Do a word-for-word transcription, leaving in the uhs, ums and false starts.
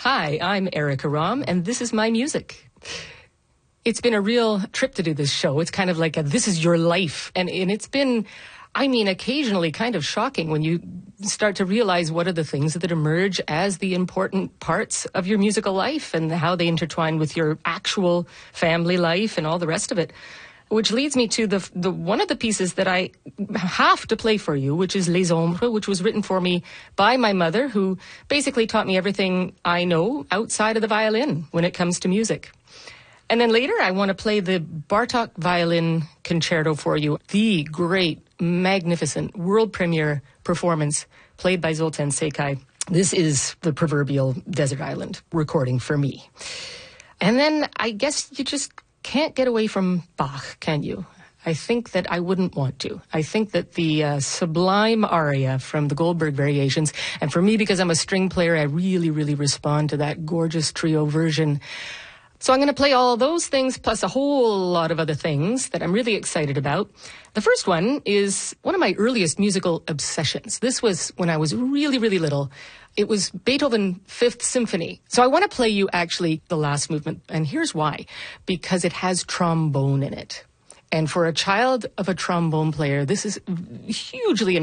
Hi, I'm Erica Rom, and this is my music. It's been a real trip to do this show. It's kind of like a, this is your life. And, and it's been, I mean, occasionally kind of shocking when you start to realize what are the things that emerge as the important parts of your musical life and how they intertwine with your actual family life and all the rest of it. Which leads me to the the one of the pieces that I have to play for you, which is Les Ombres, which was written for me by my mother, who basically taught me everything I know outside of the violin when it comes to music. And then later, I want to play the Bartók Violin Concerto for you, the great, magnificent, world premiere performance played by Zoltán Székely. This is the proverbial desert island recording for me. And then I guess you just can't get away from Bach, can you? I think that I wouldn't want to. I think that the uh, sublime aria from the Goldberg Variations, and for me, because I'm a string player, I really, really respond to that gorgeous trio version. So I'm going to play all those things plus a whole lot of other things that I'm really excited about. The first one is one of my earliest musical obsessions. This was when I was really, really little. It was Beethoven Fifth Symphony. So I want to play you actually the last movement, and here's why. Because it has trombone in it. And for a child of a trombone player, this is hugely